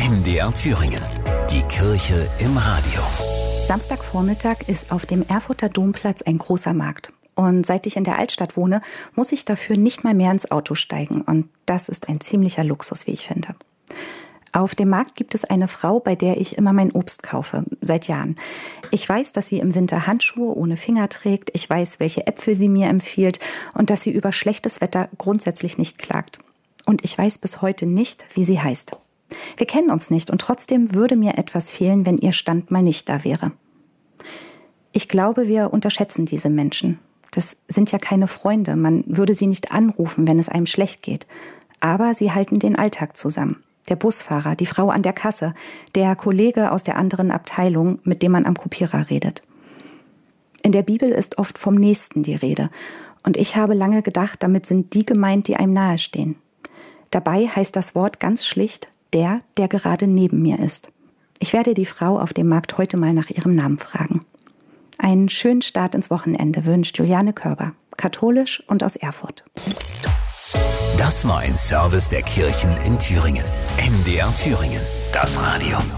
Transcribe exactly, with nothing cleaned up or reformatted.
M D R Thüringen. Die Kirche im Radio. Samstagvormittag ist auf dem Erfurter Domplatz ein großer Markt. Und seit ich in der Altstadt wohne, muss ich dafür nicht mal mehr ins Auto steigen. Und das ist ein ziemlicher Luxus, wie ich finde. Auf dem Markt gibt es eine Frau, bei der ich immer mein Obst kaufe, seit Jahren. Ich weiß, dass sie im Winter Handschuhe ohne Finger trägt. Ich weiß, welche Äpfel sie mir empfiehlt und dass sie über schlechtes Wetter grundsätzlich nicht klagt. Und ich weiß bis heute nicht, wie sie heißt. Wir kennen uns nicht und trotzdem würde mir etwas fehlen, wenn ihr Stand mal nicht da wäre. Ich glaube, wir unterschätzen diese Menschen. Das sind ja keine Freunde. Man würde sie nicht anrufen, wenn es einem schlecht geht. Aber sie halten den Alltag zusammen. Der Busfahrer, die Frau an der Kasse, der Kollege aus der anderen Abteilung, mit dem man am Kopierer redet. In der Bibel ist oft vom Nächsten die Rede. Und ich habe lange gedacht, damit sind die gemeint, die einem nahestehen. Dabei heißt das Wort ganz schlicht, der, der gerade neben mir ist. Ich werde die Frau auf dem Markt heute mal nach ihrem Namen fragen. Einen schönen Start ins Wochenende wünscht Juliane Körber, katholisch und aus Erfurt. Das war ein Service der Kirchen in Thüringen. M D R Thüringen, das Radio.